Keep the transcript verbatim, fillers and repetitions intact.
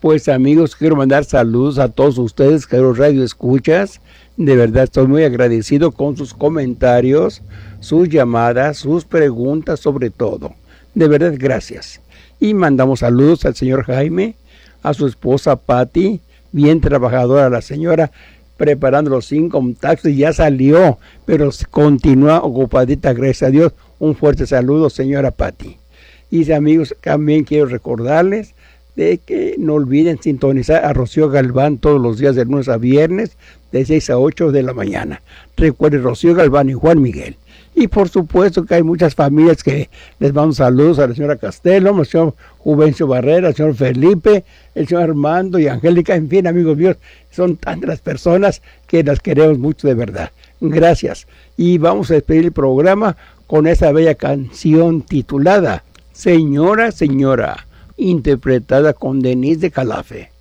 Pues amigos, quiero mandar saludos a todos ustedes, queridos radio escuchas. De verdad estoy muy agradecido con sus comentarios, sus llamadas, sus preguntas sobre todo. De verdad, gracias. Y mandamos saludos al señor Jaime, a su esposa Patti, bien trabajadora la señora, preparando los cinco taxis, ya salió, pero continúa ocupadita, gracias a Dios. Un fuerte saludo, señora Patti. Y amigos, también quiero recordarles de que no olviden sintonizar a Rocío Galván todos los días de lunes a viernes de seis a ocho de la mañana. Recuerden, Rocío Galván y Juan Miguel. Y por supuesto que hay muchas familias que les mando saludos a la señora Castelo, al señor Juvencio Barrera, al señor Felipe, el señor Armando y Angélica. En fin, amigos míos, son tantas personas que las queremos mucho de verdad. Gracias. Y vamos a despedir el programa con esa bella canción titulada Señora, Señora, interpretada con Denise de Calafe.